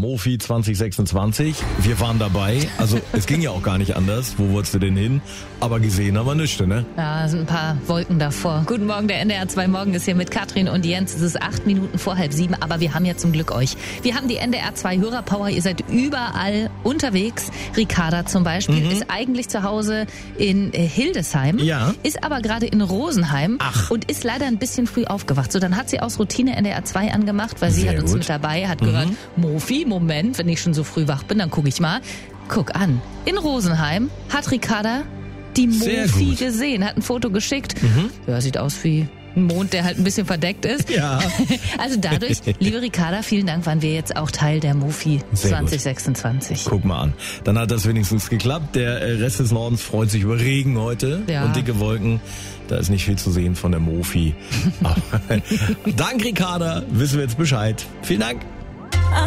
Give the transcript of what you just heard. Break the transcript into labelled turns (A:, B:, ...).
A: Mofi 2026. Wir waren dabei. Also es ging ja auch gar nicht anders. Wo wolltest du denn hin? Aber gesehen haben wir nichts, ne?
B: Ja, sind ein paar Wolken davor. Guten Morgen, der NDR 2 Morgen ist hier mit Katrin und Jens. Es ist 8 Minuten vor 6:30, aber wir haben ja zum Glück euch. Wir haben die NDR 2 Hörerpower. Ihr seid überall unterwegs. Ricarda zum Beispiel ist eigentlich zu Hause in Hildesheim, ist aber gerade in Rosenheim und ist leider ein bisschen früh aufgewacht. So, dann hat sie aus Routine NDR 2 angemacht, weil sie hat uns mit dabei, hat gehört, Mofi, Moment, wenn ich schon so früh wach bin, dann gucke ich mal. Guck an, in Rosenheim hat Ricarda die Mofi gesehen, hat ein Foto geschickt. Ja, sieht aus wie ein Mond, der halt ein bisschen verdeckt ist.
A: Ja.
B: Also dadurch, liebe Ricarda, vielen Dank, waren wir jetzt auch Teil der Mofi 2026.
A: Guck mal an. Dann hat das wenigstens geklappt. Der Rest des Nordens freut sich über Regen heute und dicke Wolken. Da ist nicht viel zu sehen von der Mofi. Dank Ricarda, wissen wir jetzt Bescheid. Vielen Dank.